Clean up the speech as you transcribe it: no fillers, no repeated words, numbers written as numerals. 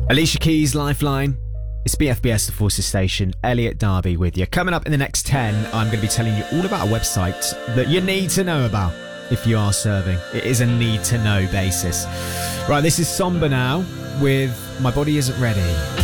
Alicia Keys, Lifeline. It's BFBS, the Forces Station. Elliot Darby with you. Coming up in the next 10, I'm going to be telling you all about a website that you need to know about if you are serving. It is a need to know basis. Right, this is Somber now with My Body Isn't Ready.